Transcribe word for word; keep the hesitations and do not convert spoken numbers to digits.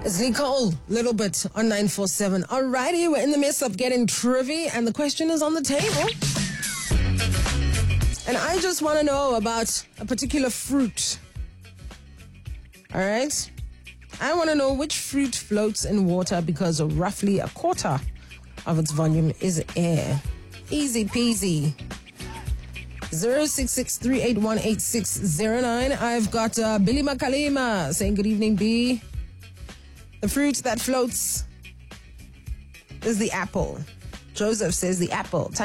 It's Nicole, little bit on nine four seven. Alrighty, we're in the midst of getting trivia, and the question is on the table. And I just want to know about a particular fruit. Alright? I want to know which fruit floats in water because roughly a quarter of its volume is air. Easy peasy. zero six six three eight one eight six zero nine. I've got uh, Billy Makalima saying good evening, B. The fruit that floats is the apple. Joseph says the apple.